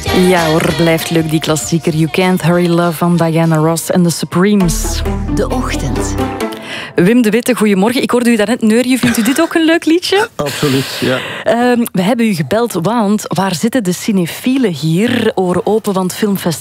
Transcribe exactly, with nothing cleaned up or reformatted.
Ja hoor, blijft leuk die klassieker. You Can't Hurry Love van Diana Ross en The Supremes. De Ochtend. Wim de Witte, goedemorgen. Ik hoorde u daarnet neurien. Vindt u dit ook een leuk liedje? Absoluut, ja. Uh, we hebben u gebeld, want waar zitten de cinefielen hier? Oren open, want Filmfest